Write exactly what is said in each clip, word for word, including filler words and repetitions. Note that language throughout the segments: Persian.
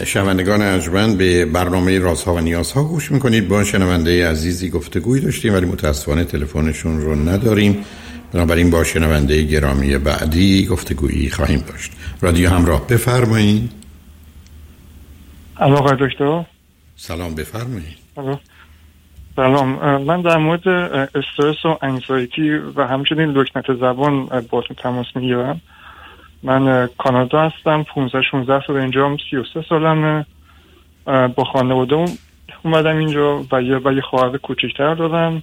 شنوندگان ارجمند، به برنامه رازها و نیازها گوش میکنید. با شنونده عزیزی گفتگویی داشتیم ولی متاسفانه تلفنشون رو نداریم، بنابراین با شنونده گرامی بعدی گفتگویی خواهیم داشت. رادیو همراه، بفرمایید. آقای دکتر سلام، بفرمایید. سلام، من در مورد استرس و انگزایتی و همچنین لکنت زبان باهاتون تماس میگیرم. من کانادا هستم، پانزده شانزده سال اینجا، سی و سه سالمه. با خانواده اومدم اینجا و یه و یه خواهر کوچکتر دارم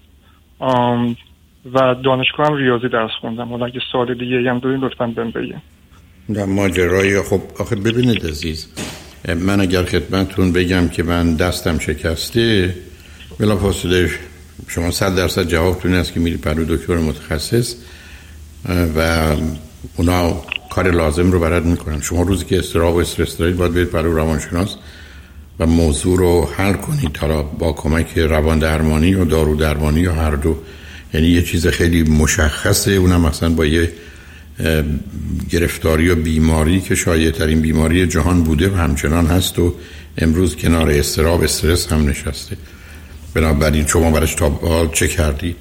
و دانشگاه هم ریاضی درس خوندم. حالا اگه سال دیگه هم دارین لطفاً بهم بگین. در ماجرای خب آخه ببینید عزیز، من اگر خدمتتون بگم که من دستم شکسته، بلافاصله شما صد درصد جوابتون است که میری پرو دکتر متخصص و اونا کار لازم رو برات میکنن. شما روزی که اضطراب و استرس دارید باید برید پرو روانشناس و موضوع رو حل کنید، حالا با کمک روان درمانی و دارو درمانی یا هر دو. یعنی یه چیز خیلی مشخصه، اونم مثلا با یه گرفتاری و بیماری که شایع ترین بیماری جهان بوده و همچنان هست و امروز کنار اضطراب استرس هم نشسته. بنابراین شما برش تا حال چه کردید؟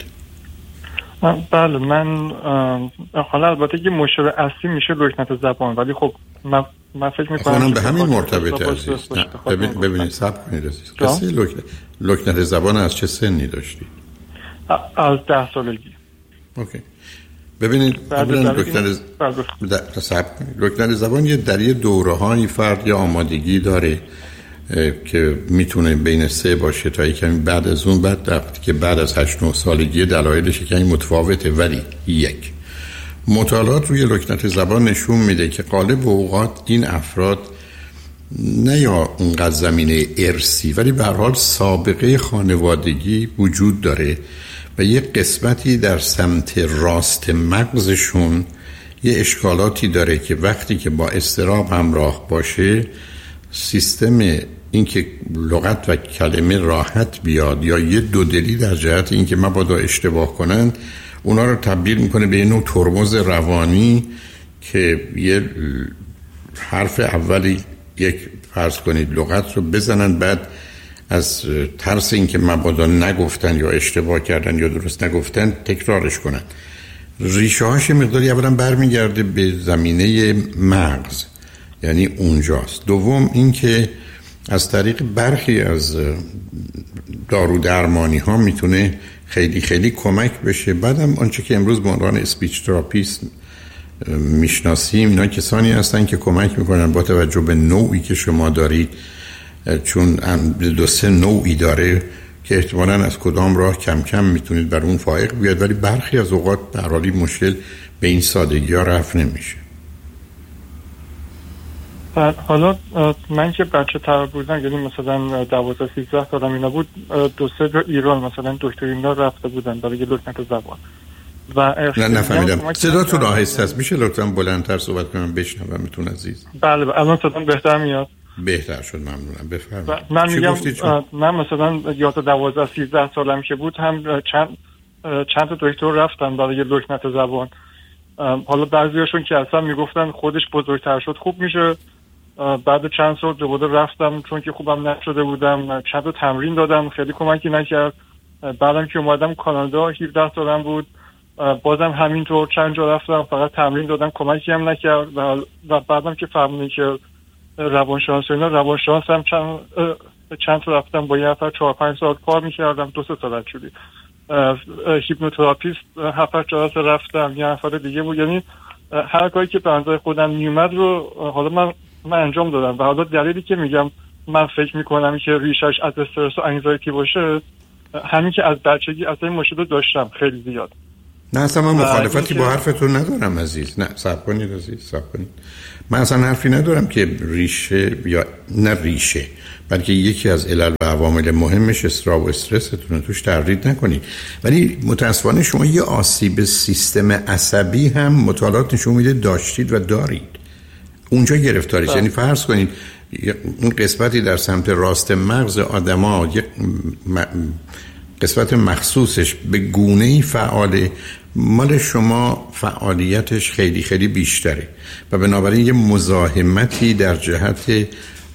بله، من حالا البته که مشکل اصلی میشه لکنت زبان، ولی خب من من فکر می‌کنم خونم به همین مرتبطه عزیز. ببین ببینید صبر کنید عزیز. کسی لکنت لکنت زبان از چه سنی داشتید؟ از ده سالگی. اوکی. ببینید لکنت لکنت زبان یه در یه دوره‌هایی فرد یا آمادگی داره که میتونه بین سه باشه تا کمی بعد از اون، بعد وقتی که بعد از هشت نه سالگی دلایلش کمی متفاوته. ولی یک مطالعات روی لکنت زبان نشون میده که غالب اوقات این افراد نه یا اونقدر زمینه ارثی ولی به هر حال سابقه خانوادگی وجود داره و یه قسمتی در سمت راست مغزشون یه اشکالاتی داره که وقتی که با اضطراب همراه باشه، سیستم اینکه لغت و کلمه راحت بیاد یا یه دودلی در جهت اینکه مبادا اشتباه کنن، اونا رو تبدیل میکنه به یه نوع ترمز روانی که یه حرف اولی یک فرض کنید لغت رو بزنن، بعد از ترس اینکه مبادا نگفتن یا اشتباه کردن یا درست نگفتن تکرارش کنن. ریشه هاش مقداری اولا برمیگرده به زمینه مغز، یعنی اونجاست. دوم اینکه از طریق برخی از دارو درمانی ها میتونه خیلی خیلی کمک بشه. بعدم آنچه که امروز به عنوان اسپیچ تراپیست میشناسیم، اینا کسانی هستن که کمک میکنن با توجه به نوعی که شما دارید، چون دو سه نوعی داره که احتمالاً از کدام راه کم کم میتونید بر اون فائق بیاد، ولی برخی از اوقات در حالی مشکل به این سادگی ها رفع نمیشه. حالا من که بچه تر بودم، یعنی مثلا دوازده سیزده سالم اینا بود، دو سه جا ایران مثلا دکتر اینا رفته بودن برای لکنت زبان و نه نفهمیدم. صداتون آهسته است، میشه لطفا بلندتر صحبت کنم بشنوم میتون عزیز؟ بله الان صدام بهتر میاد. بهتر شد، ممنونم. بفرمایید. من میگم من مثلا یاد دوازده سیزده سالم که بود هم چند چند تا دکتر رفتن برای لکنت زبان. حالا بعضیاشون که اصلا میگفتن خودش بزرگتر شد خوب میشه. بعد چند سال دوباره رفتم چون که خوبم نشده بودم، چند تا تمرین دادم، خیلی کمکی نکرد. بعدم که اومدم کانادا هفده سالم بود، بازم همینطور چند جا رفتم فقط تمرین دادم، کمکی هم نکرد. و بعدم که فهمیدم که روانشناس اینا روانشناس هم چند چند تا رفتم، با یه نفر چهار پنج سال کار میکردم، دو سه سال شده. هیپنوتراپیست هفت جلسه رفتم، یه نفر دیگه بود. یعنی هر کاری که به اندازه خودم میومد رو حالا من من انجام دادم. و حالا دلیلی که میگم من فکر میکنم که ریشش از استرس و انگزایتی باشه، همین که از بچگی اصلا این مشکل داشتم خیلی زیاد. نه اصلا من مخالفتی با حرفتون ندارم عزیز. نه صبر کنید عزیز، صبر کنید. من اصلا حرفی ندارم که ریشه یا نه ریشه، بلکه یکی از علل و عوامل مهمش اضطراب و استرستون، توش تردید نکنید. ولی متاسفانه شما یه آسیب سیستم عصبی هم مطالعات نشون میده داشتید و دارید. اونجا گرفتاریش. یعنی فرض کنید اون قسمتی در سمت راست مغز آدما، یک قسمت مخصوصش به گونه‌ای فعاله، مال شما فعالیتش خیلی خیلی بیشتره و بنابراین یه مزاحمتی در جهت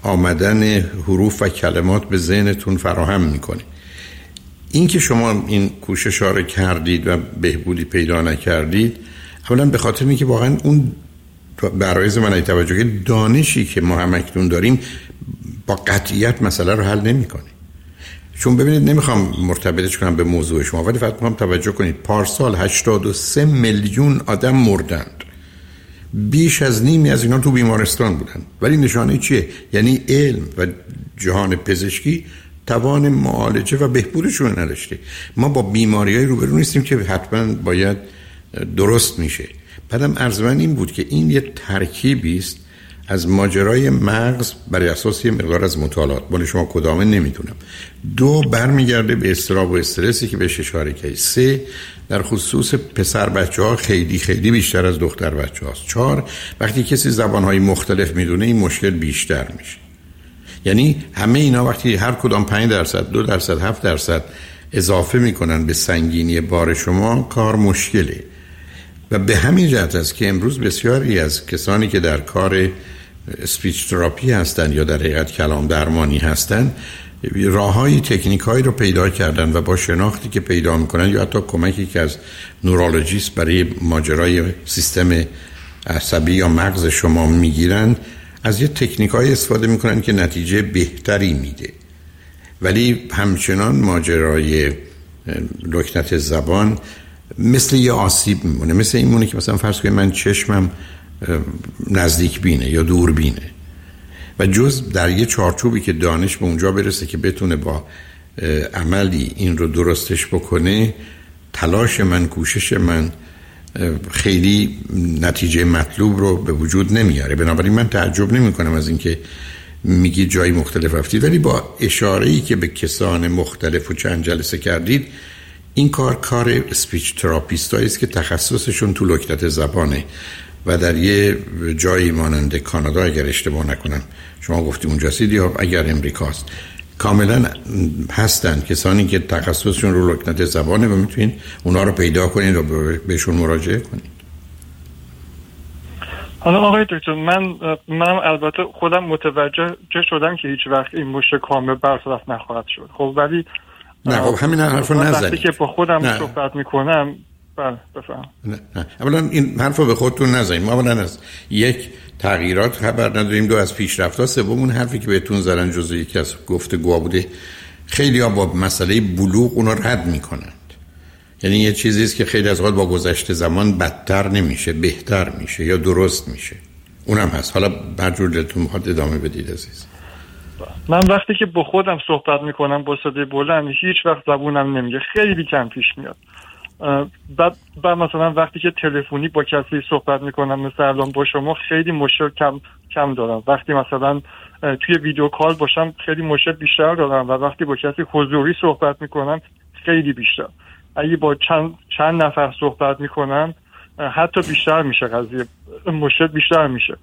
آمدن حروف و کلمات به ذهنتون فراهم میکنه. این که شما این کوشش ها رو کردید و بهبودی پیدا نکردید، اولا به خاطر اینکه واقعا اون برایز من توجه که دانشی که ما همکنون داریم با قطعیت مسئله رو حل نمیکنه. چون ببینید، نمیخوام مرتبطش کنم به موضوع شما، ولی فقط میخوام توجه کنید پارسال هشتاد و سه میلیون آدم مردند، بیش از نیمی از اینا تو بیمارستان بودن. ولی نشانه چیه؟ یعنی علم و جهان پزشکی توان معالجه و بهبودشون نداشته. ما با بیماریای روبرو نیستیم که حتما باید درست میشه. بعدم عرض من این بود که این یه ترکیبی است از ماجرای مغز برای اساس یه مقدار از مطالعات، ولی شما کدامه نمیدونم. دو، برمیگرده به اضطراب و استرسی که بهش اشاره کردید. سه، در خصوص پسر بچه ها خیلی خیلی بیشتر از دختر بچه هاست. چهار، وقتی کسی زبانهای مختلف میدونه این مشکل بیشتر میشه. یعنی همه اینا وقتی هر کدام پنج درصد، دو درصد، هفت درصد اضافه میکنن به سنگینی بار شما، کار مشکله. و به همین جهت است که امروز بسیاری از کسانی که در کار اسپیچ تراپی هستند یا در حقیقت کلام درمانی هستند، راههای تکنیکایی رو پیدا کردن و با شناختی که پیدا میکنن یا حتی کمکی که از نورولوژیست برای ماجرای سیستم عصبی یا مغز شما میگیرن، از یه تکنیکایی استفاده میکنن که نتیجه بهتری میده. ولی همچنان ماجرای لکنت زبان مثل یه آسیب میمونه. مثل این مونه که مثلا فرض کنید من چشمم نزدیک بینه یا دور بینه و جز در یه چارچوبی که دانش به اونجا برسه که بتونه با عملی این رو درستش بکنه، تلاش من، کوشش من خیلی نتیجه مطلوب رو به وجود نمیاره. بنابراین من تعجب نمی کنم از اینکه میگی جایی مختلف رفتید، ولی با اشاره‌ای که به کسان مختلف و چند جلسه کردید، این کار کار اسپیچ تراپیستایی است که تخصصشون تو لکنت زبانه و در یه جایی مانند کانادا اگر اشتباه نکنم شما گفتی اونجاست یا اگر امریکاست، کاملا هستن کسانی که تخصصشون رو لکنت زبانه و میتونین اونا رو پیدا کنید و بهشون مراجعه کنید. حالا آقای دکتر، من منم البته خودم متوجه شدم که هیچ وقت این مشکل کامل برطرف نخواهد شد. خب ولی نه، خب همین حرفو نزنید. وقتی که با خودم صحبت میکنم بله بفهم. نه نه اولا این حرفو به خودتون نزنید. ما اولا از یک تغییرات خبر نداریم، دو از پیشرفت‌ها، سوم اون حرفی که بهتون زدن جزء یکی از گفتگو بوده. خیلی‌ها با مسئله بلوغ اون رو رد میکنند. یعنی یه چیزی است که خیلی از وقت با گذشت زمان بدتر نمیشه، بهتر میشه یا درست میشه. اونم هست. حالا برجور دلتون میخواد ادامه بدید عزیز. من وقتی که با خودم صحبت میکنم با صدای بلند هیچ وقت زبونم نمیگه، خیلی کم پیش میاد. بعد بعد مثلا وقتی که تلفنی با کسی صحبت میکنم مثلا الان با شما خیلی مشکل کم کم دارم. وقتی مثلا توی ویدیو کال باشم خیلی مشکل بیشتر دارم و وقتی با کسی حضوری صحبت میکنم خیلی بیشتر. اگه با چند چند نفر صحبت میکنم حتی بیشتر میشه قضیه، مشکل بیشتر میشه.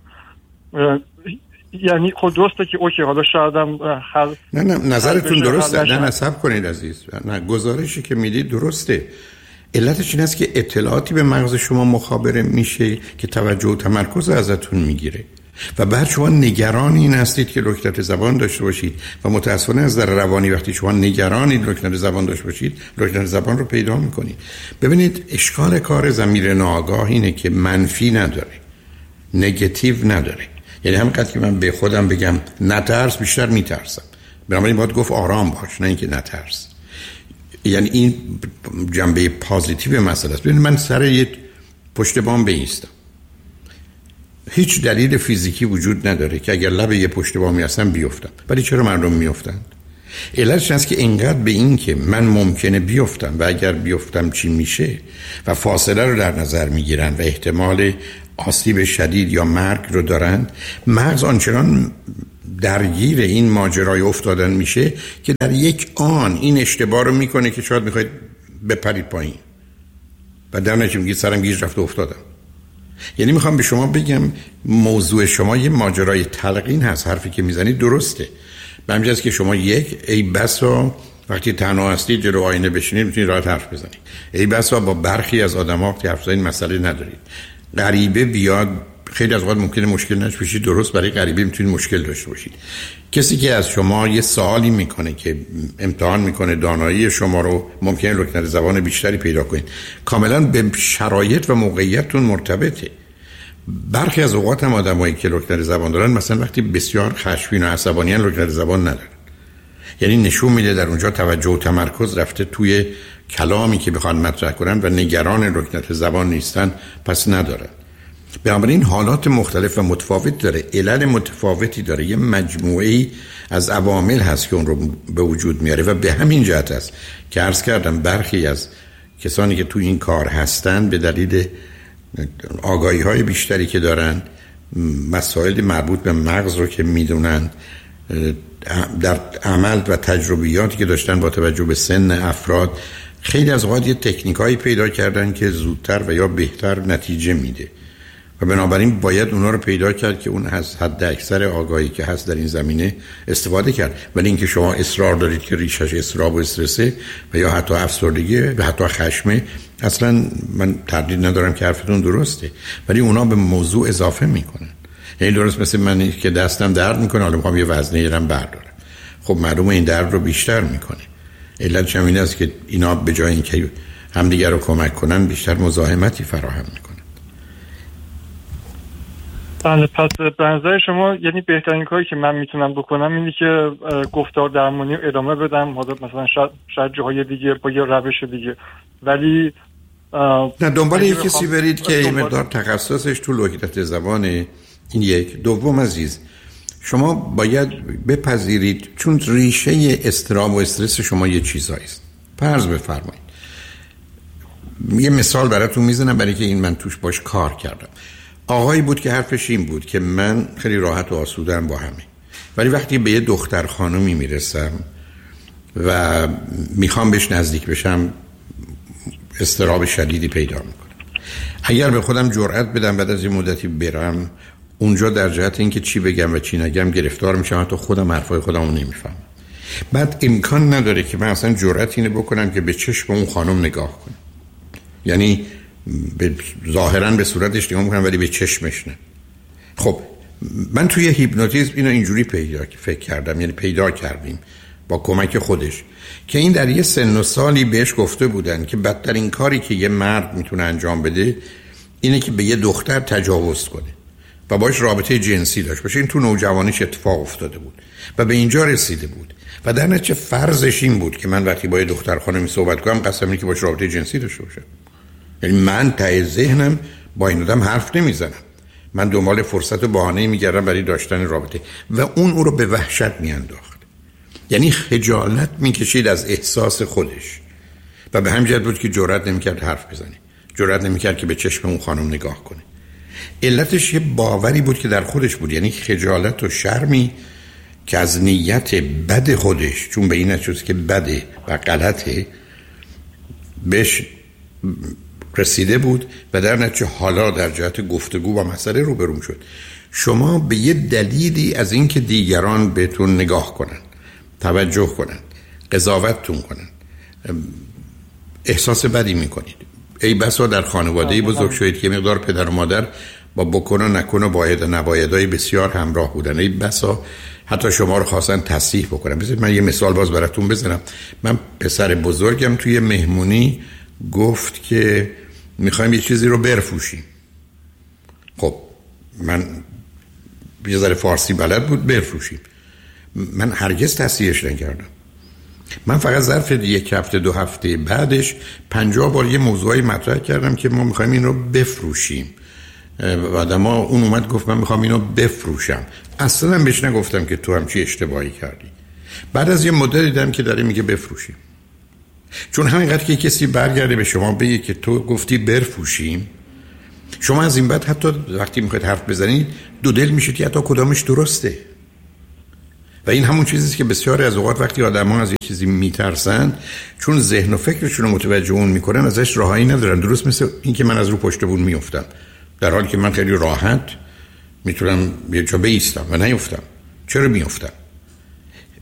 یعنی خود درسته که اوکی حالا شایدم حل نه نه نظرتون درسته، نه نصب کنید عزیز، نه گزارشی که میدید درسته. علتش این است که اطلاعاتی به مغز شما مخابره میشه که توجه و تمرکز ازتون میگیره و بعد شما نگران این هستید که لکنت زبان داشته باشید و متاسفانه از در روانی وقتی شما نگرانید لکنت زبان داشته باشید، لکنت زبان رو پیدا میکنید. ببینید اشکال کار ضمیر ناآگاه اینه که منفی نداره، نگاتیو نداره. یعنی همینقدر که من به خودم بگم نترس، بیشتر میترسم. بنابراین باید گفت آرام باش، نه اینکه نترس. یعنی این جنبه پازیتیو مسئله است. ببینید من سر یه پشت بام بایستم، هیچ دلیل فیزیکی وجود نداره که اگر لب یه پشت بامی هستم بیفتم. ولی چرا مردم میافتند؟ علتش هست که اینقدر به این که من ممکنه بیفتم و اگر بیفتم چی میشه و فاصله رو در نظر میگیرن و احتمال آسیب شدید یا مرگ رو دارن، مغز آنچنان درگیر این ماجرای افتادن میشه که در یک آن این اشتباه رو میکنه که شاید میخواید بپرید پایین و در نتیجه میگید سرم گیج رفت و افتادم. یعنی میخوام به شما بگم موضوع شما یه ماجرای تلقین هست. حرفی که میزنید درسته. به همین جاست که شما یک ای بسا وقتی تنها هستید جلو آینه بشینید میتونید راحت حرف بزنید. ای بسا با برخی از آدم‌ها که حرف زدن مسئله ندارید. غریبه بیاد خیلی از اوقات ممکنه مشکل نشه بشید، درست برای غریبه میتونید مشکل داشته باشید. کسی که از شما یه سوالی میکنه که امتحان میکنه دانایی شما رو، ممکنه لکنت زبان بیشتری پیدا کنید، کاملا به شرایط و موقعیتتون مرتبطه. برخی از اوقات هم آدمایی که لکنت زبان دارن مثلا وقتی بسیار خشمگین و عصبانی ان لکنت زبان ندارن، یعنی نشون میده در اونجا توجه و تمرکز رفته توی کلامی که بخوان مطرح کنن و نگران لکنت زبان نیستن، پس ندارن. بنابراین حالات مختلف و متفاوت داره، علل متفاوتی داره، یه مجموعه‌ای از عوامل هست که اون رو به وجود میاره و به همین جهت است که عرض کردم برخی از کسانی که تو این کار هستن به دلیل آگاهی‌های بیشتری که دارن، مسائل مربوط به مغز رو که میدونن، در عمل و تجربیاتی که داشتن با توجه به سن افراد، خیلی از اوقات یه تکنیکایی پیدا کردن که زودتر و یا بهتر نتیجه میده و بنابراین باید اونا رو پیدا کرد که اون از حد اکثر آگاهی که هست در این زمینه استفاده کرد. ولی اینکه شما اصرار دارید که ریشش اضطراب و استرسه و یا حتی افسردگی و حتی خشمه، اصلا من تردید ندارم که حرفتون درسته، ولی اونا به موضوع اضافه میکنن. یعنی درست مثل من که دستم درد میکنه، حالا میخوام یه وزنه رو بردارم، خب معلومه این درد رو بیشتر میکنه. علتش هم این است که اینا به جای اینکه همدیگر رو کمک کنن بیشتر مزاحمتی فراهم میکنن. بله، پس به نظر شما یعنی بهترین کاری که من میتونم بکنم اینه که گفتار درمانی رو ادامه بدم، حالا مثلا شاید شاید جاهای دیگه با یه روش دیگه، ولی نه دنبال یک کسی برید که این مقدار تخصصش تو لکنت زبانه. این یک. دوم عزیز، شما باید بپذیرید چون ریشه اضطراب و استرس شما یه چیزایی است. فرض بفرمایید یه مثال براتون میزنم برای که این من توش باش کار کردم. آقایی بود که حرفش این بود که من خیلی راحت و آسوده‌ام با همه، ولی وقتی به یه دختر خانومی میرسم و میخوام بهش نزدیک بشم اضطراب شدیدی پیدا میکنم. اگر به خودم جرأت بدم بعد از این مدتی برم اونجا، در جهت اینکه چی بگم و چی نگم گرفتار میشم، حتی خودم حرفای خودم رو نمیفهمم. بعد امکان نداره که من اصلا جرأت اینو بکنم که به چشم اون خانم نگاه کنم، یعنی به ظاهرا به صورتش نگاه میکنم ولی به چشمش نه. خب من توی هیپنوتیزم اینو اینجوری پیدا فکر کردم، یعنی پیدا کردیم با کمک خودش که این در یه سن و سالی بهش گفته بودن که بدترین کاری که یه مرد میتونه انجام بده اینه که به یه دختر تجاوز کنه و باش رابطه جنسی داشت باشه. این تو نوجوانیش اتفاق افتاده بود و به اینجا رسیده بود و در نتیجه فرضش این بود که من وقتی با یه دختر خانمی صحبت کنم قسم اینه که باش رابطه جنسی داشته باشم. یعنی من ته ذهنم با این آدم حرف نمیزنم، من دنبال فرصت و بهانه‌ای میگردم برای داشتن رابطه و اون او رو به وحشت میانداخت. یعنی خجالت میکشید از احساس خودش و به همین جهت بود که جرئت نمیکرد حرف بزنه، جرئت نمیکرد که به چشم اون خانم نگاه کنه. علتش یه باوری بود که در خودش بود، یعنی خجالت و شرمی که از نیت بد خودش، چون به این نتیجه که بده و غلطه بهش رسیده بود و در نتیجه حالا در جهت گفتگو با مسئله روبرو شد. شما به یه دلیلی از اینکه دیگران بهتون نگاه کنن، توجه کنن، قضاوتتون کنن، احساس بدی میکنید. ای بسا در خانواده‌ای بزرگ شدید که مقدار پدر و مادر با بکن و نکن و باید و نبایدهای بسیار همراه بودن. ای بسا حتی شما رو خواستن تصحیح بکنن. بذارید من یه مثال باز براتون بزنم. من پسر بزرگم توی مهمونی گفت که میخوایم یه چیزی رو برفروشیم. خب من یه ذره فارسی بلد بود، برفروشیم. من هرگز تصحیحش نکردم. من فقط ظرف یک هفته دو هفته بعدش پنجاه بار یه موضوعی مطرح کردم که ما میخوایم این رو بفروشیم و آدما اون اومد گفت من میخوام اینو بفروشم. اصلا بهش نگفتم که تو هم چی اشتباهی کردی. بعد از یه مدت دیدم که داره میگه بفروشیم. چون همینقدر که کسی برگرده به شما بگه که تو گفتی برفروشیم، شما از این بعد حتی وقتی میخواید حرف بزنید دو دل میشید که حتی کدامش درسته. و این همون چیزیست که بسیاری از اوقات وقتی آدم‌ها از یه چیزی میترسن، چون ذهن و فکرشون رو متوجه اون میکنن، ازش راهی ندارن. درست مثل این که من از رو پشت بون میافتم، در حالی که من خیلی راحت میتونم یه جا بایستم و نیفتم. چرا میافتم؟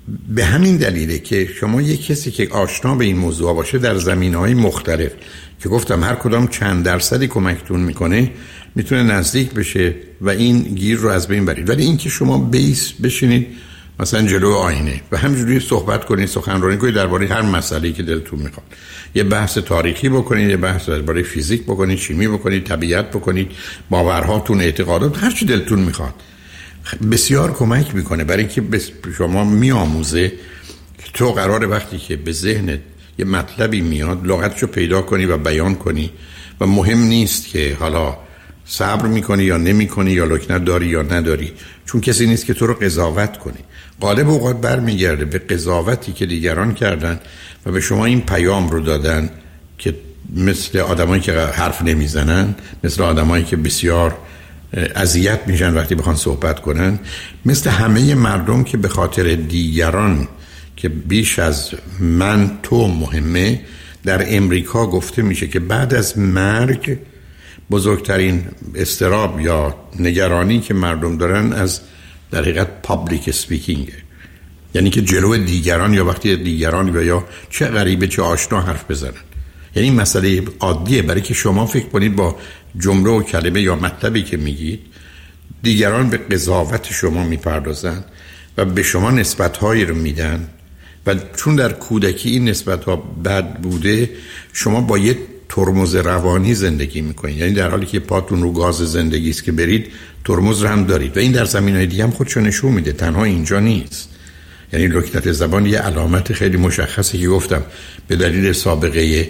به همین دلیله که شما یک کسی که آشنا به این موضوع باشه در زمینه‌های مختلف که گفتم هر کدام چند درصدی کمکتون میکنه میتونه نزدیک بشه و این گیر رو از بین برید. ولی این که شما بیس بشینید مثلا جلو آینه و همینجوری صحبت کنید، سخنرانی کنید درباره هر مسئله‌ای که دلتون میخواد، یه بحث تاریخی بکنید، یه بحث درباره فیزیک بکنید، شیمی بکنید، طبیعت بکنید، باورهاتون، اعتقادات، هر چی دلتون میخواد، بسیار کمک میکنه. برای اینکه شما میآموزه که تو قراره وقتی که به ذهنت یه مطلبی میاد لغتشو پیدا کنی و بیان کنی و مهم نیست که حالا صبر میکنی یا نمیکنی یا لکنت داری یا نداری، چون کسی نیست که تو رو قضاوت کنی. غالب اوقات برمیگرده به قضاوتی که دیگران کردن و به شما این پیام رو دادن که مثل آدمایی که حرف نمیزنن، مثل آدمایی که بسیار اذیت میشن وقتی بخوان صحبت کنن، مثل همه مردم که به خاطر دیگران که بیش از من تو مهمه. در امریکا گفته میشه که بعد از مرگ بزرگترین استراب یا نگرانی که مردم دارن از در حقیقت پابلیک اسپیکینگ، یعنی که جلو دیگران یا وقتی دیگران و یا چه غریبه چه آشنا حرف بزنن. یعنی این مسئله عادیه، برای که شما فکر کنید با جمله و کلمه یا مطلبی که میگید دیگران به قضاوت شما میپردازن و به شما نسبت‌هایی رو میدن و چون در کودکی این نسبت‌ها بد بوده شما با یه ترمز روانی زندگی میکنید. یعنی در حالی که پاتون رو گاز زندگی است که برید ترمز رو هم دارید و این در زمینه‌های دیگه هم خودشو نشون میده، تنها اینجا نیست. یعنی لکنت زبان یه علامت خیلی مشخصی که گفتم به دلیل سابقه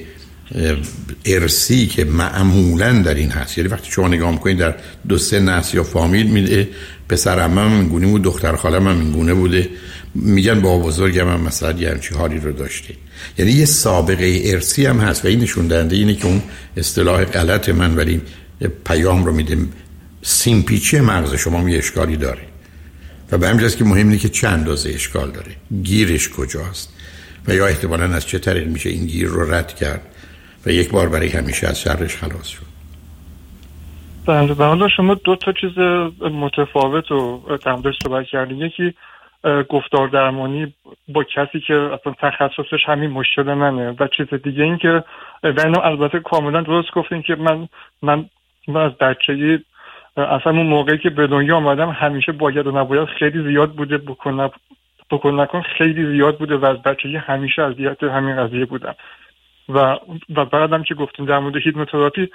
ارثی که معمولاً در این هست. یعنی وقتی شما نگاه میکنید در دو سه نسل یا فامیل میده پسر عمم اینگونه بود، دختر خالم هم اینگونه بوده، میگن بابا بزرگم هم مثلا یه همچین حالی رو داشته. یعنی یه سابقه ارثی هم هست و این نشون دهنده اینه که اون اصطلاح غلط من ولی پیام رو میده. سیمپیچی مغز شما یه اشکالی داره و به همین جاست که مهم اینه که چند اندازه اشکال داره، گیرش کجاست و یا احتمالاً از چه طریق میشه این گیر رو رد کرد و یک بار برای همیشه از شرش خلاص شد. بله، حالا شما دو تا چیز متفاوت رو تمدش صحبت کردین. یکی گفتار درمانی با کسی که اصلا تخصصش همین مشکل منه و چیز دیگه این که بنا البته کاملا درست گفتین که من من, من از بچگی اصلا اون موقعی که به دنیا آمدم همیشه باید و نباید خیلی زیاد بوده، بکن بکن نکن خیلی زیاد بوده و از بچگی همیشه اذیت همین قضیه بودم. و و بعدم که گفتیم در مورد هیپنوتراپی،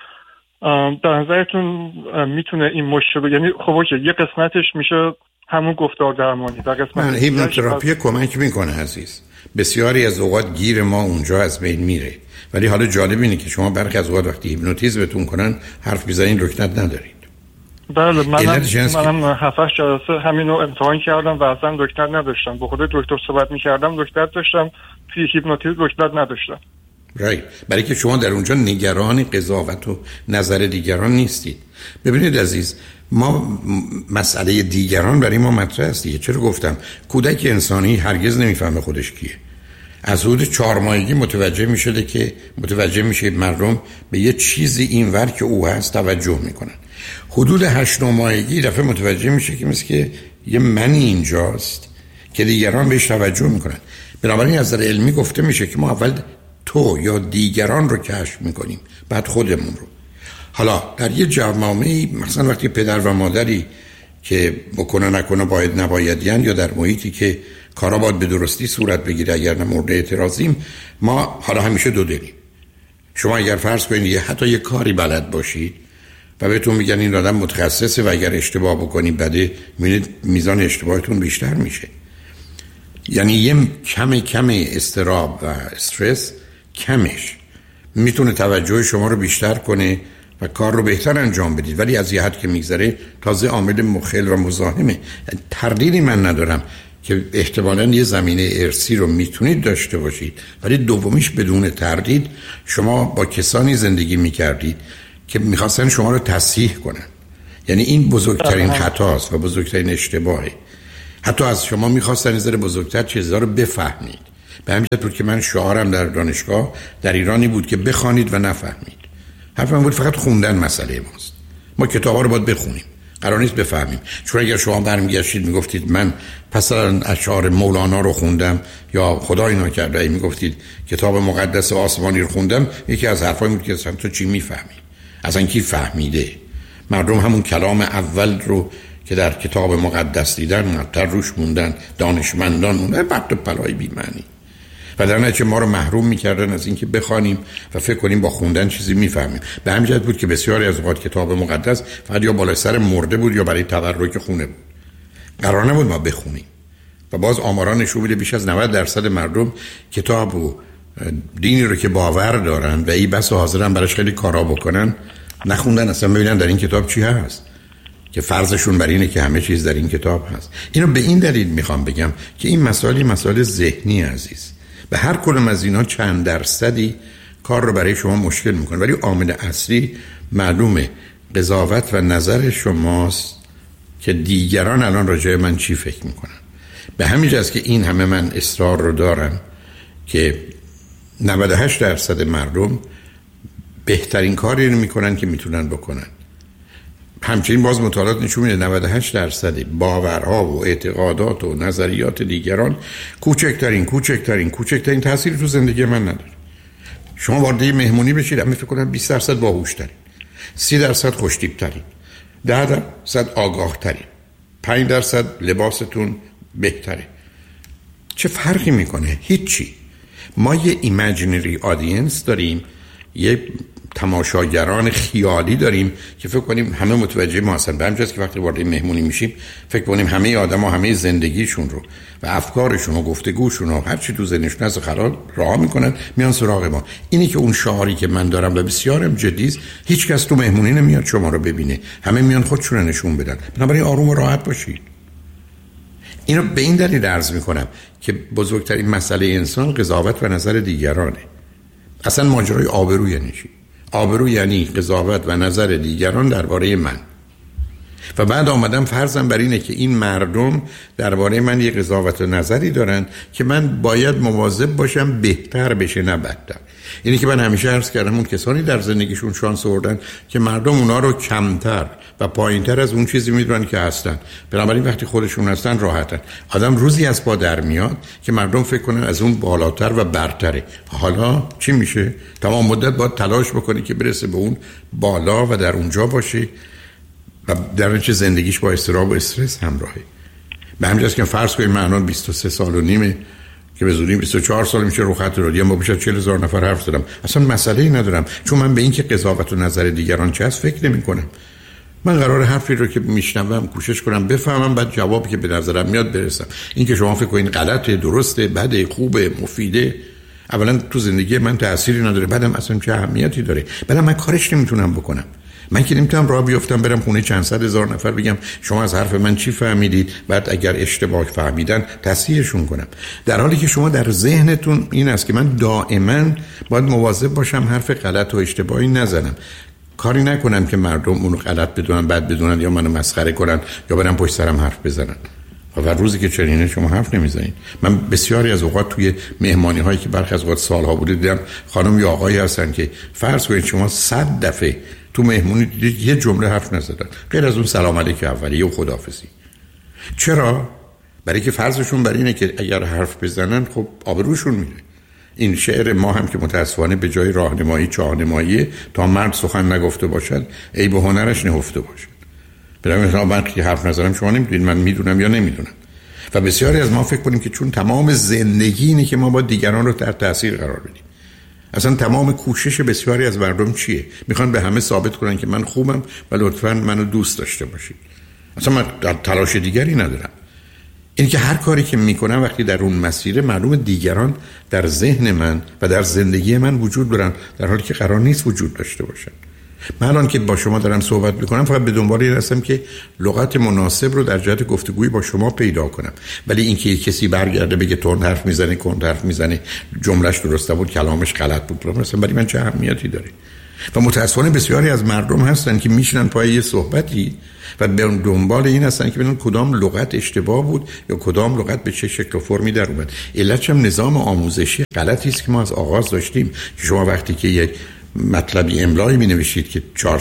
در نظرتون میتونه این مشکل، یعنی خب اوکی یه قسمتش میشه همون گفتار درمانی و قسمت هیپنوتراپی کمک میکنه عزیز. بسیاری از اوقات گیر ما اونجا از بین میره، ولی حالا جالب اینه که شما برخی از اوقات وقتی هیپنوتیزمتون کنن حرف میزنین لکنت ندارید. بله، منم منم هفت هشت جلسه همینو امتحان کردم و اصلا لکنت نداشتم. با خود دکتر صحبت میکردم لکنت داشتم، توی هیپنوتیزم لکنت نداشتم. رایت. برای که شما در اونجا نگران قضاوت و نظر دیگران نیستید. ببینید عزیز، ما مسئله دیگران برای ما مطرح است دیگه. چرا گفتم کودک انسانی هرگز نمیفهمه خودش کیه. از حدود چهار ماهگی متوجه میشده که متوجه میشه مردم به یه چیزی اینور که او هست توجه میکنن. حدود هشت ماهگی دفعه متوجه میشه که مثل که یه منی اینجاست که دیگران بهش توجه میکنن. بنابراین از نظر علمی گفته میشه که ما اول تو یا دیگران رو کشف میکنیم بعد خودمون رو. حالا در یه جامعه‌ای مثلا وقتی پدر و مادری که بکنه نکنه باید نبایدین یا در محیطی که کارا باید به درستی صورت بگیره اگر نه مورد اعتراضیم، ما حالا همیشه دو دلیم. شما اگر فرض کنید یه حتی یه کاری بلد باشید و بهتون میگن این آدم متخصصه و اگر اشتباه بکنید بده، میبینید میزان اشتباهتون بیشتر میشه. یعنی یه کم کم استراب و استرس کمش میتونه توجه شما رو بیشتر کنه و کار رو بهتر انجام بدید، ولی از یه حد که میگذره تازه عامل مخل و مزاحمه. تردیدی من ندارم که احتمالاً یه زمینه ارثی رو میتونید داشته باشید، ولی دومیش بدون تردید شما با کسانی زندگی میکردید که میخواستن شما رو تصحیح کنن. یعنی این بزرگترین خطاست و بزرگترین اشتباهه. حتی از شما میخواستن نظر بزرگتر چیزا رو بفهمید. به همین جهت بود که من شعارم در دانشگاه در ایرانی بود که بخوانید و نفهمید. حرفم بود فقط خوندن مسئله ماست. ما کتابا رو باید بخونیم. قرار نیست بفهمیم. چون اگر شما برمیگشتید میگفتید من پس اشعار مولانا رو خوندم یا خدای نکرده میگفتید کتاب مقدس آسمانی رو خوندم، یکی از حرفای بود که اصلا تو چی میفهمی؟ اصلا کی فهمیده؟ مردم همون کلام اول رو که در کتاب مقدس دیدن مطر روش موندن، دانشمندان موندن، بعد پلای بی معنی و در نتیجه ما رو محروم میکردن از اینکه بخوانیم و فکر کنیم با خوندن چیزی میفهمیم. به همین جهت بود که بسیاری از اوقات کتاب مقدس فقط یا بالای سر مرده بود یا برای تبرک خونه بود، قرار نبود ما بخونیم. و باز آماران نشون میده بیش از نود درصد مردم کتاب و دینی رو که باور دارن و ای بس حاضرن براش خیلی کارا بکنن نخوندن، اصلا ببینن در این کتاب چی هست، که فرضشون بر اینه که همه چیز در این کتاب هست. اینو به این دلیل میخوام بگم که این مسائل مسائل ذهنی عزیز، به هر کدوم از اینا چند درصدی کار رو برای شما مشکل میکنه، ولی عامل اصلی معلومه، قضاوت و نظر شماست که دیگران الان راجع من چی فکر میکنن. به همین جاست که این همه من اصرار رو دارم که نود و هشت درصد مردم بهترین کاری رو میکنن که میتونن بکنن. همچنین باز مطالعات نشون میده نود و هشت درصد باورها و اعتقادات و نظریات دیگران کوچکترین کوچکترین کوچکترین تأثیری تو زندگی من نداره. شما وارد مهمونی بشید، من فکر کنم بیست درصد باهوش‌ترین، سی درصد خوش‌تیپ‌ترین، ده درصد آگاه‌ترین، پنج درصد لباستون بهتره. چه فرقی میکنه؟ هیچی. ما یه ایمیجینری آدینس داریم، یه تماشاگران خیالی داریم که فکر کنیم همه متوجه ما هستن. به همین جاست که وقتی وارد مهمونی میشیم فکر کنیم همه آدم‌ها همه زندگیشون رو و افکارشون و گفتگوشون و هر چی تو ذهنشون هست خراب راه میکنن، میان سراغ ما. اینی که اون شعاری که من دارم و بسیارم جدی است، هیچ کس تو مهمونی نمیاد شما رو ببینه، همه میان خودشون رو نشون بدن. بنابراین آروم و راحت باشید. اینو به این دلیل عرض میکنم که بزرگترین مسئله انسان قضاوت و نظر دیگرانه. اصلا ماجرای آبرو یعنی چی؟ آبرو یعنی قضاوت و نظر دیگران درباره من. و بعد آمدم فرضم بر اینه که این مردم درباره من یه قضاوت و نظری دارن که من باید مواظب باشم بهتر بشه نه بدتر. اینی که من همیشه عرض کردم اون کسانی در زندگیشون شانس آوردن که مردم اونا رو کمتر و پایینتر از اون چیزی میدونن که هستن، بنابراین وقتی خودشون هستن راحتن. آدم روزی از پا در میاد که مردم فکر کنن از اون بالاتر و برتره. حالا چی میشه؟ تمام مدت باید تلاش بکنی که برسه به اون بالا و در اونجا باشه و در نتیجه زندگیش با اضطراب و استرس همراهه. به همین جاست که فرض کنید من الان بیست و سه سال و نیمه که به زودی بیست و چهار سال میشه رو خط رادیو ما بیش از چهل هزار نفر حرف زدم، اصلا مسئله‌ای ندارم، چون من به این که قضاوت و نظر دیگران چه هست فکر نمی‌کنم. من قرار حرفی رو که میشنوم کوشش کنم بفهمم، بعد جوابی که به نظرم میاد برسم. این که شما فکر کنین غلطه، درسته، بده، خوبه، مفیده، اولا تو زندگی من تأثیری نداره، بعدم اصلا چه اهمیتی داره؟ بعدم من کارش نمیتونم بکنم. من که نمیتونم راه بیفتم برم خونه چند صد هزار نفر بگم شما از حرف من چی فهمیدید، بعد اگر اشتباه فهمیدن تصحیحشون کنم، در حالی که شما در ذهنتون این است که من دائما باید مواظب باشم حرف غلط و اشتباهی نزنم، کاری نکنم که مردم اونو غلط بدونن، بد بدونن یا منو مسخره کنن یا برن پشت سرم حرف بزنن. و روزی که چنینه شما حرف نمیزنید. من بسیاری از اوقات توی مهمانی هایی که برخی از اوقات سالها بوده دیدم خانم یا آقایی هستن که فرض کنید شما صد دفعه تو مهمونی دیدید یه جمله حرف نزدن غیر از اون سلام علیک اولیه و خداحافظی. چرا؟ برای که فرضشون بر اینه که اگر حرف بزنن خب آبروشون میره. این شعر ما هم که متاسفانه به جای راهنمایی چاهنمایی تا مرد سخن نگفته باشد ای به هنرش نهفته باشد. برای من که حرف نزدم شما نمیدونید من میدونم یا نمیدونم. و بسیاری از ما فکر کنیم که چون تمام زندگی اینه که ما با دیگران رو در تاثیر قرار بدیم. اصلا تمام کوشش بسیاری از مردم چیه؟ میخوان به همه ثابت کنن که من خوبم و لطفاً منو دوست داشته باشید. اصلا من در تلاش دیگری ندارم. این که هر کاری که میکنم وقتی در اون مسیر معلوم دیگران در ذهن من و در زندگی من وجود دارن در حالی که قرار نیست وجود داشته باشن. من الان که با شما دارم صحبت میکنم فقط به دنبال این هستم که لغت مناسب رو در جهت گفتگویی با شما پیدا کنم، ولی اینکه کسی برگرده بگه تند حرف میزنه، کند حرف میزنه، جملهش درسته بود، کلامش غلط بود، مثلا برای من چه اهمیتی داره؟ و متاسفانه بسیاری از مردم هستن که میشنن پای یه صحبتی و به دنبال این هستن که ببینن کدام لغت اشتباه بود یا کدام لغت به چه شکل و فرمی در اومد. علتش هم نظام آموزشی غلطی است که ما از آغاز داشتیم که شما وقتی که یک مطلبی املایی می نوشید که چهارصد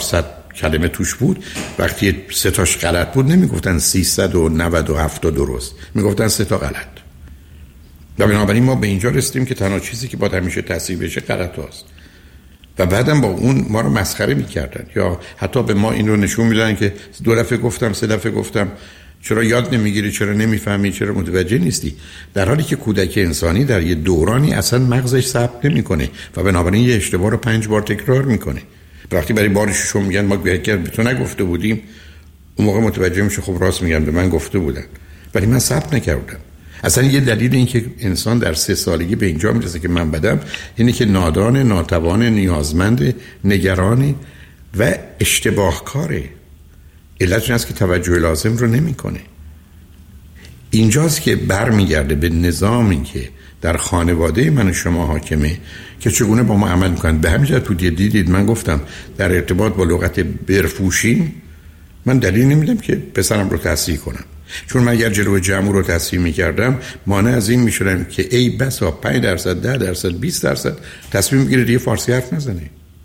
کلمه توش بود، وقتی سه تاش غلط بود نمیگفتن سیصد و نود و هفت درست، میگفتن سه تا غلط. و بنابراین ما به اینجا رسیدیم که تنها چیزی که باید همیشه تصحیح بشه غلط هاست. و بعدم با اون ما رو مسخره میکردن یا حتی به ما این رو نشون میدن که دو دفعه گفتم سه دفعه گفتم چرا یاد نمیگیری، چرا نمیفهمی، چرا متوجه نیستی، در حالی که کودک انسانی در یه دورانی اصلا مغزش ثبت نمیکنه و بنابراین یه اشتباه رو پنج بار تکرار میکنه. وقتی برای بار ششم میگن ما به تو نگفته بودیم، اون موقع متوجه میشه خب راست میگن به من گفته بودن ولی من ثبت نکردم. اصلا یه دلیل این که انسان در سه سالگی به اینجا میرسه که من بدم اینه که نادان، ناتوان، نیازمند، نگران و اشتباه کاره. علت این است که توجه لازم رو نمیکنه. اینجاست که برمیگرده به نظامی که در خانواده من و شما حاکمه که چگونه با ما عمل میکنن. به همین جهت تو دیدید من گفتم در ارتباط با لغت برفوشین من دلیل نمیدم که پسرم رو تصحیح کنم، چون من اگر جلو جمع رو تصحیح میکردم مانع از این میشدم که ای بسا پنج درصد ده درصد بیست درصد تصمیم میگیره دیگه فارسی حرف نزنه.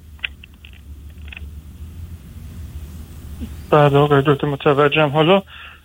بعد آقای دکتر متوجهم. حالا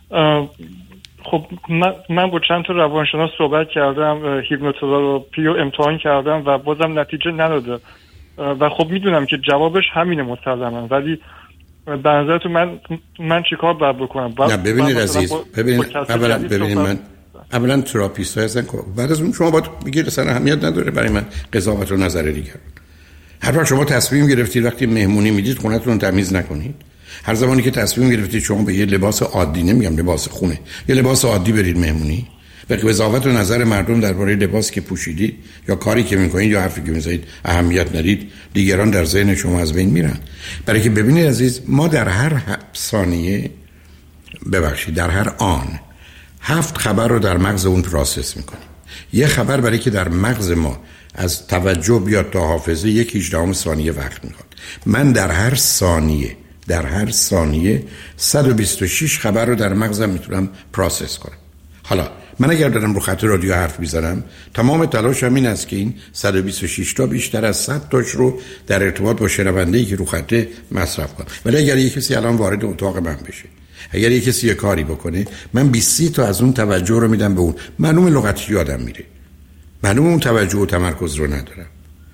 خب من, من با چند تا روانشناس صحبت کردم، هیپنوتراپی رو امتحان کردم و بازم نتیجه نداده و خب میدونم که جوابش همینه مسلما، ولی به نظرتون من من چیکار باید بکنم؟ نه ببینید عزیز، ببینید اولا ببینید من اولا تراپیست های هستن، بعد از اون شما باید بگید اصلا اهمیت نداره برای من قضاوت و نظر دیگر. هر وقت شما تصمیم گرفتید وقتی مهمونی میدید خونتون تمیز نکنید، هر زمانی که تصمیم گرفتید شما به یه لباس عادی، نمیگم لباس خونه، یه لباس عادی برید مهمونی و قضاوت و نظر مردم درباره لباس که پوشیدید یا کاری که میکنید یا حرفی که میزنید اهمیت ندید، دیگران در ذهن شما از بین میرن. برای که ببینید عزیز، ما در هر ثانیه ببخشید در هر آن هفت خبر رو در مغز اون پروسس میکنیم. یه خبر برای که در مغز ما از توجه بیاد تا حافظه یک هجدهم ثانیه وقت میخواد. من در هر ثانیه در هر ثانیه صد و بیست و شش خبر رو در مغزم میتونم پروسس کنم. حالا من اگر دارم رو خط رادیو حرف میزنم تمام تلاشم این است که این صد و بیست و شش تا بیشتر از صد تاش رو در ارتباط با شنونده‌ای که رو خطه مصرف کنم. ولی اگر یک کسی الان وارد اتاق من بشه، اگر یک کسی یه کاری بکنه، من بیست تا از اون توجه رو میدم به اون. معلومه لغتی یادم میره، معلومه اون توجه و تمرکز رو ندارم.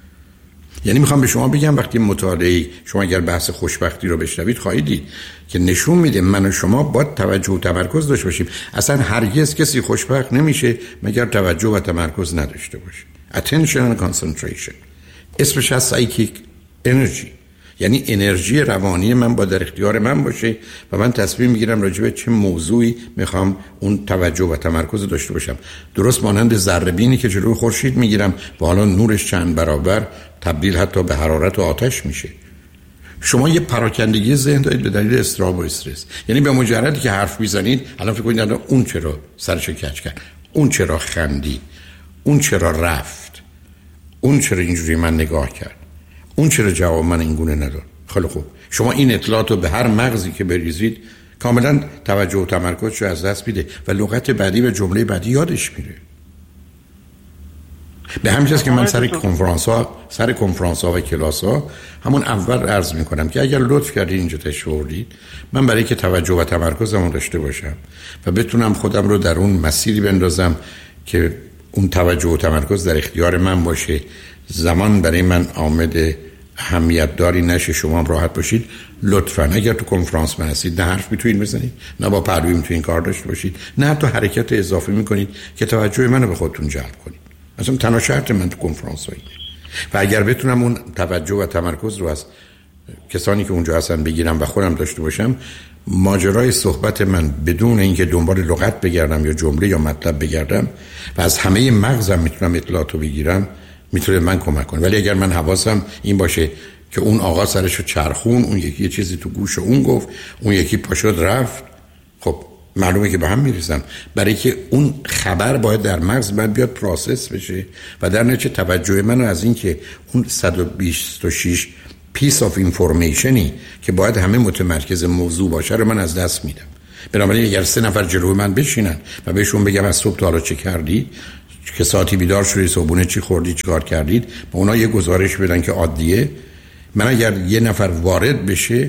یعنی میخوام به شما بگم وقتی مطالعه شما اگر بحث خوشبختی رو بشنوید خواهید دید که نشون میده من و شما باید توجه و تمرکز داشته باشیم. اصلا هرگز کسی خوشبخت نمیشه مگر توجه و تمرکز نداشته باشه. attention and concentration. اسمش هست psychic energy، یعنی انرژی روانی من با در اختیار من باشه و من تصمیم میگیرم راجع به چه موضوعی میخوام اون توجه و تمرکز داشته باشم. درست مانند ذره بینی که جلوی خورشید میگیرم و حالا نورش چند برابر تبدیل حتی به حرارت و آتش میشه. شما یه پراکندگی ذهن دارید به دلیل اضطراب و استرس. یعنی به مجردی که حرف میزنید الان فکر کنید الان اون چرا سرش کج کرد، اون چرا خندید، اون چرا رفت، اون چرا اینجوری من نگاه کرد، اون چرا جواب من اینگونه نداد. خیلی خوب، شما این اطلاعات رو به هر مغزی که بریزید کاملا توجه و تمرکزش رو از دست میده و لغت بعدی و جمله بعدی یادش میره. به همین جاست که من سر کنفرانس ها سر کنفرانس ها و کلاس ها همون اول عرض میکنم که اگر لطف کردید اینجا تشریف آوردید، من برای که توجه و تمرکزمو داشته باشم و بتونم خودم رو در اون مسیری بندازم که اون توجه و تمرکز در اختیار من باشه، زمان برای من آمده اهمیت داری نشه، شما هم راحت باشید. لطفاً اگر تو کنفرانس من هستید نه حرف میتونید بزنید، نه با پهلوی میتونید کار داشته باشید، نه حتی حرکت اضافی میکنید که توجه منو به خودتون جلب کنید. مثلا تنها شرط من تو کنفرانس هایی و اگر بتونم اون توجه و تمرکز رو از کسانی که اونجا هستن بگیرم و خودم داشته باشم، ماجرای صحبت من بدون اینکه دنبال لغت بگردم یا جمله یا مطلب بگردم و از همه مغزم میتونم اطلاعاتو بگیرم، میتونه من کمک کنه. ولی اگر من حواسم این باشه که اون آقا سرشو چرخون، اون یکی یه چیزی تو گوش اون گفت، اون یکی پاشد رفت، خب معلومه که به هم میرسم. برای که اون خبر باید در مغز من بیاد پروسس بشه و در نتیجه توجه منو از این که اون صد و بیست و شش پیس آف اینفورمیشنی که باید همه متمرکز موضوع باشه رو من از دست میدم. بنابراین اگر سه نفر جلوی من بشینن و بهشون بگم از صبح تا حالا چه کردی، که ساعتی بیدار شدی، صبحونه چی خوردی، چی کار کردید، با اونا یه گزارش بدن که عادیه، من اگر یه نفر وارد بشه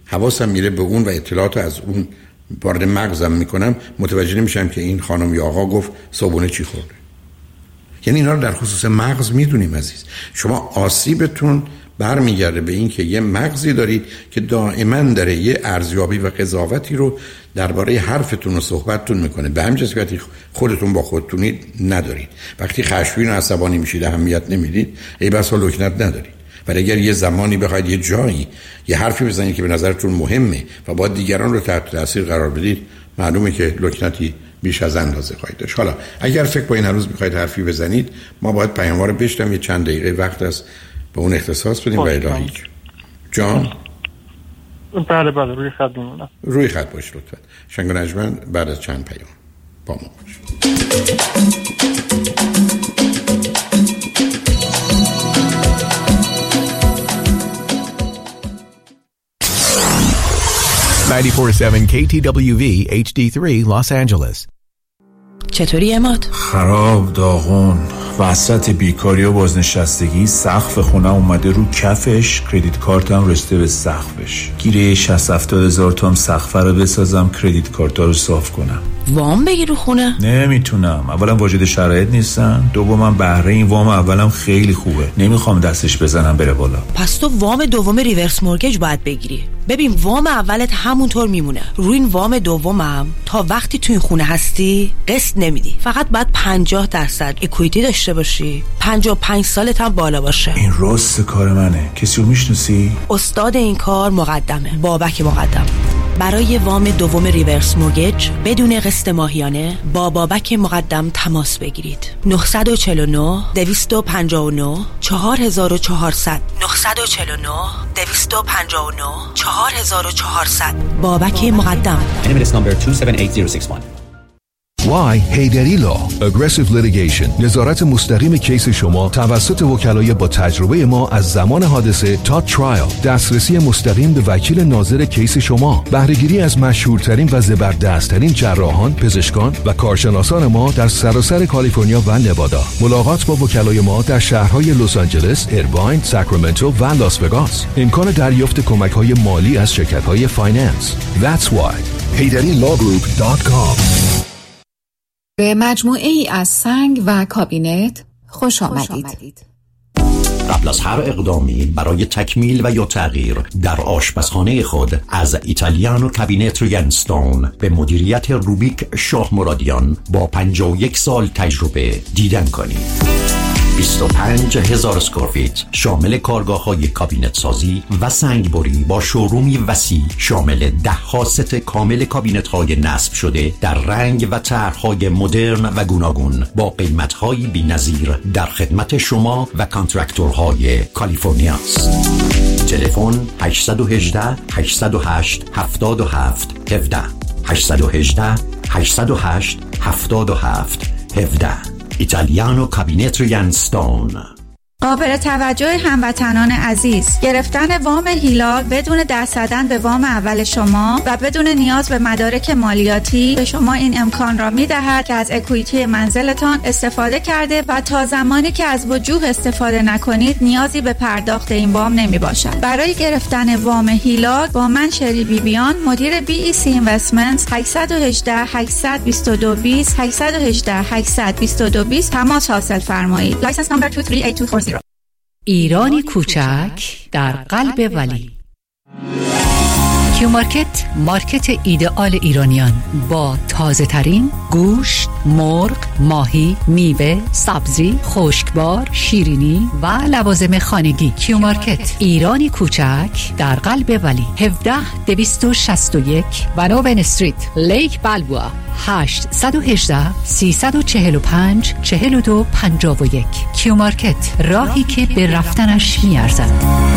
حواسم میره به اون و اطلاعات از اون وارد مغزم میکنم، متوجه نمیشم که این خانم یا آقا گفت صبحونه چی خورده. یعنی اینا رو در خصوص مغز میدونیم عزیز. شما آسیبتون برمیگرده به این که یه مغزی دارید که دائما داره یه ارزیابی و قضاوتی رو درباره حرفتون و صحبتتون میکنه. به همین جهت که خودتون با خودتونید ندارید. وقتی خشمگین و عصبانی میشید اهمیت نمیدید، ای بسا لکنت ندارید. ولی اگر یه زمانی بخواید یه جایی یه حرفی بزنید که به نظرتون مهمه و باید دیگران رو تحت تاثیر قرار بدید، معلومه که لکنتی بیش از اندازه خواهید داشت. حالا اگر فکر کنید هر روز میخواید حرفی بزنید، ما باید پیام‌ها رو بشنویم. یه چند دقیقه وقت است به اون اختصاص بدیم و الهی جان. بله بله روی خط میمونم. روی خط باش لطفا. شنگ و نجمن بعد از چند پیام با ما باش. نود و چهار ممیز هفت کی تی دبلیو وی اچ دی سه Los Angeles. چطوری عماد؟ خراب، داغون، وسط بیکاری و بازنشستگی سقف خونه اومده رو کفش، کردیت کارتم رسیده به سقفش. گیره شصت هفتاد هزار تومن سقفه رو بسازم، کردیت کارتا رو صاف کنم. وام بگیر رو خونه؟ نمیتونم. اولا واجد شرایط نیستن، دومم بهره این وام اولم خیلی خوبه، نمیخوام دستش بزنم بره بالا. پس تو وام دوم ریورس مورگیج باید بگیری. ببین وام اولت همونطور میمونه، روی این وام دومم تا وقتی تو این خونه هستی قسط نمیدی، فقط باید پنجاه درصد اکویتی داشته باشی، پنجاه و پنج سالت هم بالا باشه. این راست کار منه. کسی رو میشناسی؟ استاد این کار مقدمه، بابک مقدم. برای وام دوم ریورس مورگیج بدون قسط ماهیانه با بابک مقدم تماس بگیرید. نه چهار نه دو پنج نه چهار و چهارصد نه چهار نه دو پنج نه چهار و چهارصد. بابک مقدم. N M L S number two seven eight zero six one. وای هیدری لا Aggressive Litigation، نظارت مستقیم کیس شما توسط وکلای با تجربه ما از زمان حادثه تا ترایل، دسترسی مستقیم به وکیل ناظر کیس شما، بهره‌گیری از مشهورترین و زبردستترین جراحان، پزشکان و کارشناسان ما در سراسر کالیفرنیا و نوادا. ملاقات با وکلای ما در شهرهای لس آنجلس، ایرواین، ساکرامنتو و لاس وگاس. امکان دریافت کمک‌های مالی از شرکت‌های فایننس. That's why هیدری لا گروپ دات کام. به مجموعه ای از سنگ و کابینت خوش آمدید. قبل از هر اقدامی برای تکمیل و یا تغییر در آشپزخانه خود از ایتالیانو کابینت ینستون به مدیریت روبیک شاه مرادیان با پنجاه و یک سال تجربه دیدن کنید. بیست و پنج هزار اسکوئر فیت شامل کارگاه‌های کابینت سازی و سنگبری با شورومی وسیع شامل ده ها ست کامل کابینت‌های نصب شده در رنگ و طرح‌های مدرن و گوناگون با قیمت‌های بی‌نظیر در خدمت شما و کانترکتورهای کالیفرنیا است. تلفن هشت یک هشت هشت صفر هشت هفت هفت یک هفت هشت یک هشت هشت صفر هشت هفت هفت یک هفت. ایتالیانو کابینت ینستون. قابل توجه هموطنان عزیز، گرفتن وام هیلا بدون دست زدن به وام اول شما و بدون نیاز به مدارک مالیاتی به شما این امکان را می‌دهد که از اکویتی منزلتان استفاده کرده و تا زمانی که از وجوه استفاده نکنید نیازی به پرداخت این وام نمی‌باشد. برای گرفتن وام هیلا با من شری بیبیان مدیر بی ای سی اینوستمنتس هشت یک هشت هشت دو دو دو صفر هشت یک هشت هشت دو دو دو صفر تماس حاصل فرمایید. لایسنس نمبر دو سه هشت دو چهار صفر. ایرانی کوچک در قلب ولی. کیو مارکت، مارکت ایدئال ایرانیان با تازه ترین گوشت، مرغ، ماهی، میوه، سبزی، خشکبار، شیرینی و لوازم خانگی. کیو مارکت، ایرانی کوچک در قلب ولی. هفده دویست و شصت و یک بناوین استریت، لیک بلبوآ. هشت یک هشت سه چهار پنج چهار دو پنج یک. کیو مارکت، راهی که به رفتنش میارزد.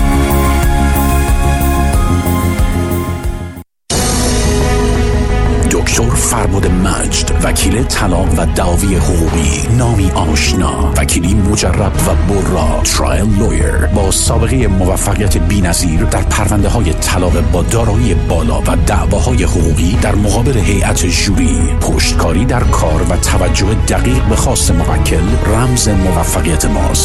دکتر فرمود مجد، وکیل طلاق و دعاوی حقوقی، نامی آشنا، وکیلی مجرب و برا، ترایل لویر با سابقه موفقیت بی‌نظیر در پرونده های طلاق با دارایی بالا و دعواهای حقوقی در مقابل هیئت ژوری. پشتکاری در کار و توجه دقیق به خواست موکل رمز موفقیت ماست.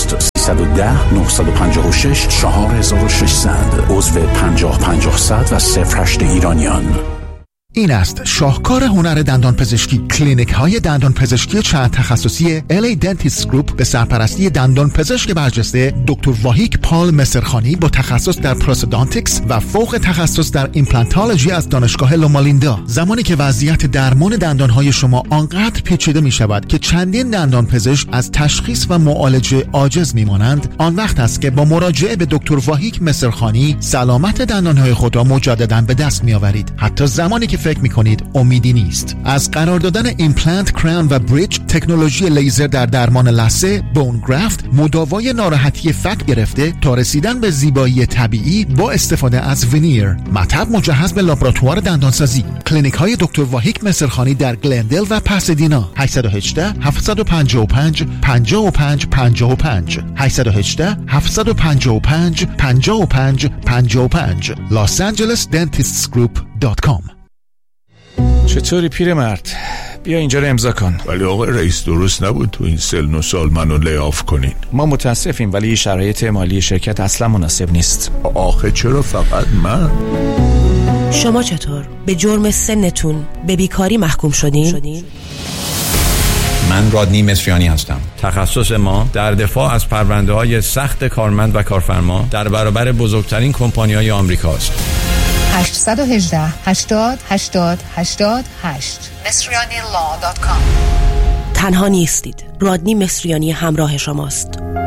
سیصد و ده نه پنج شش چهار هزار و ششصد عضو پنجاه پنجاه صد و صفر هشت ایرانیان. این است شاهکار هنر دندان پزشکی. کلینیک های دندان پزشکی چند تخصصی ال ای Dentist Group به سرپرستی دندان پزشک برجسته دکتر واهیک پال مصرخانی با تخصص در پروستودانتیکس و فوق تخصص در ایمپلانتولوژی از دانشگاه لومالیندا. زمانی که وضعیت درمان دندان های شما آنقدر پیچیده می شود که چندین دندان پزشک از تشخیص و معالجه عاجز می مانند، آن وقت است که با مراجعه به دکتر واهیک مصرخانی سلامت دندان های خود را مجددا به دست می آورید، حتی زمانی که فکر میکنید امیدی نیست. از قرار دادن ایمپلنت، کراون و بریج، تکنولوژی لیزر در درمان لثه، بون گرافت، مداوای ناراحتی فک گرفته تا رسیدن به زیبایی طبیعی با استفاده از ونیر، مطب مجهز به لابراتوار دندانسازی. کلینیک های دکتر واهیک مصرخانی در گلندل و پاسادینا. هشت یک هشت هفت پنج پنج پنج پنج پنج پنج هشت یک هشت هفت پنج پنج پنج پنج پنج پنج los angeles dentists group dot com. چطوری پیرمرد؟ بیا اینجا رو امضا کن. ولی آقای رئیس درست نبود تو این سن و سال منو لیاف کنین. ما متاسفیم ولی شرایط مالی شرکت اصلا مناسب نیست. آخه چرا فقط من؟ شما چطور؟ به جرم سنتون به بیکاری محکوم شدین؟ من رادنی مصریانی هستم. تخصص ما در دفاع از پرونده‌های سخت کارمند و کارفرما در برابر بزرگترین کمپانی‌های آمریکاست. هشت یک هشت هشتاد هشتاد هشتاد هشت مصریانی لا دات کام. تنها نیستید. رادنی مصریانی همراه شماست.